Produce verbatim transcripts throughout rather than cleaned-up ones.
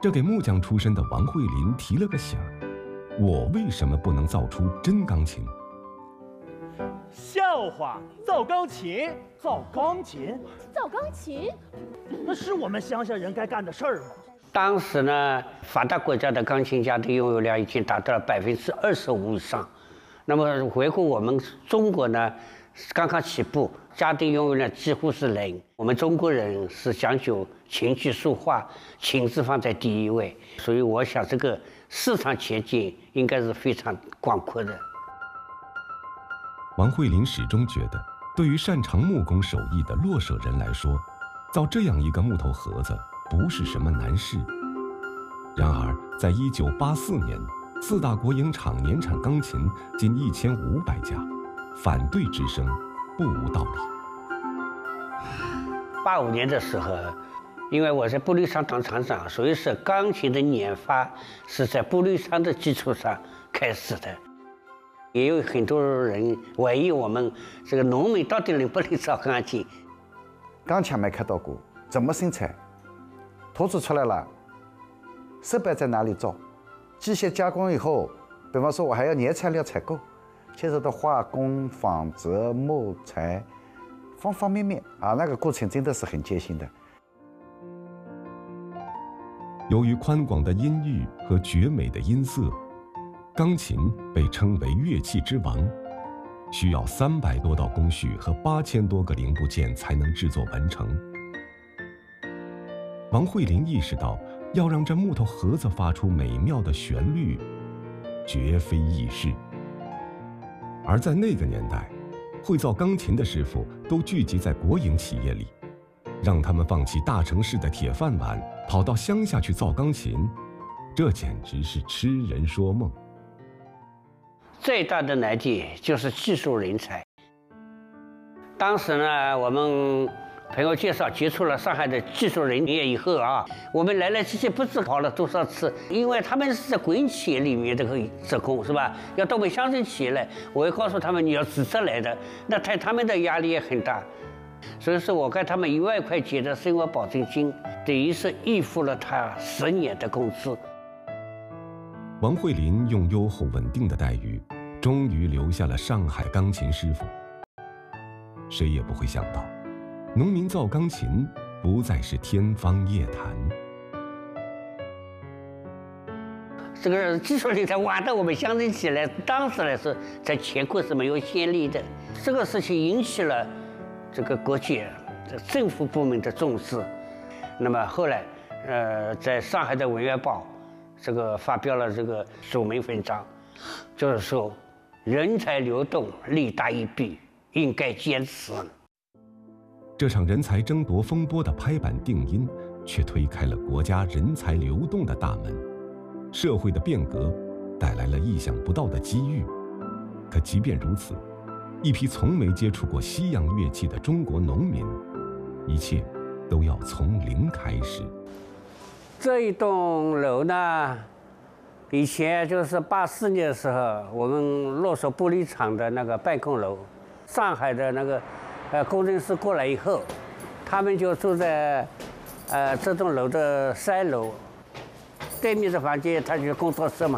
这给木匠出身的王慧林提了个醒儿：我为什么不能造出真钢琴？ 笑话，造钢琴，造钢琴， 造钢琴， 那是我们乡下人该干的事儿吗？ 当时呢，发达国家的钢琴家的拥有量已经达到了百分之二十五以上。那么回顾我们中国呢，刚刚起步，家庭拥有量几乎是零。我们中国人是讲究琴棋书画，琴字放在第一位，所以我想这个市场前景应该是非常广阔的。 王慧林始终觉得，对于擅长木工手艺的洛舍人来说，造这样一个木头盒子不是什么难事。然而，在一九八四年，四大国营厂年产钢琴近一千五百家，反对之声不无道理。 八五年的时候，因为我在玻璃厂当厂长，所以说钢琴的研发是在玻璃厂的基础上开始的。也有很多人怀疑我们这个农民到底能不能造钢琴。 钢枪没看到过，怎么生产？图纸出来了，设备在哪里造？机械加工以后，比方说我还要原材料采购，牵扯到化工、纺织、木材，方方面面啊，那个过程真的是很艰辛的。 由于宽广的音域和绝美的音色，钢琴被称为乐器之王，需要三百多道工序和八千多个零部件才能制作完成。王慧林意识到，要让这木头盒子发出美妙的旋律，绝非易事。而在那个年代，会造钢琴的师傅都聚集在国营企业里，让他们放弃大城市的铁饭碗，跑到乡下去造钢琴，这简直是痴人说梦。 最大的难题就是技术人才。当时呢，我们朋友介绍接触了上海的技术人员以后啊，我们来来去去不知跑了多少次，因为他们是在国营企业里面这个职工是吧？要到我们乡镇企业来，我要告诉他们你要自责来的，那他他们的压力也很大。所以说我给他们一万块钱的生活保证金，等于是预付了他十年的工资。 王慧林用优厚稳定的待遇，终于留下了上海钢琴师傅。谁也不会想到，农民造钢琴不再是天方夜谭。 这个技术人才挖到我们乡镇起来，当时来说在全国是没有先例的。这个事情引起了这个国界、政府部门的重视。那么后来，呃，在上海的《文汇报》这个发表了这个署名文章，就是说人才流动利大于弊，应该坚持。 这场人才争夺风波的拍板定音，却推开了国家人才流动的大门。社会的变革带来了意想不到的机遇。可即便如此，一批从没接触过西洋乐器的中国农民，一切都要从零开始。 这一栋楼呢，以前就是八四年的时候，我们洛舍玻璃厂的那个办公楼，上海的那个呃工程师过来以后，他们就住在呃这栋楼的三楼，对面的房间它就是工作室嘛。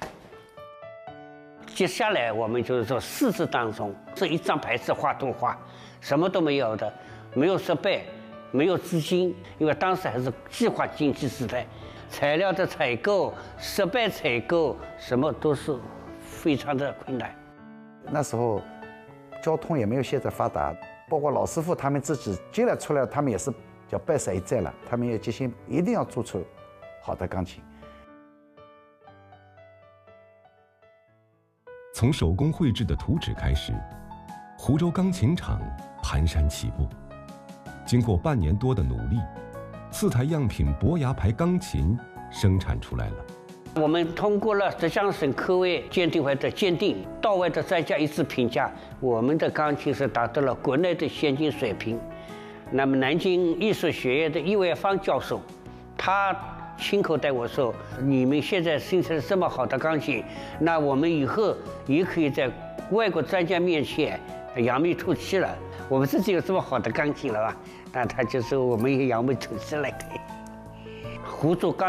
接下来我们就是说四字当中，这一张牌子画动画，什么都没有的，没有设备。没有资金，因为当时还是计划经济时代，材料的采购、设备采购，什么都是非常的困难。 那时候交通也没有现在发达，包括老师傅他们自己进来出来，他们也是叫拜师一再了，他们也决心一定要做出好的钢琴。 从手工绘制的图纸开始，湖州钢琴厂蹒跚起步。经过半年多的努力，四台样品伯牙牌钢琴生产出来了。 我们通过了浙江省科委鉴定会的鉴定，到外的专家一致评价，我们的钢琴是达到了国内的先进水平。那么南京艺术学院的易卫方教授，他亲口对我说：“你们现在生产这么好的钢琴，那我们以后也可以在外国专家面前扬眉吐气了。我们自己有这么好的钢琴了吧？”那他就说我们也扬眉吐气了。湖州钢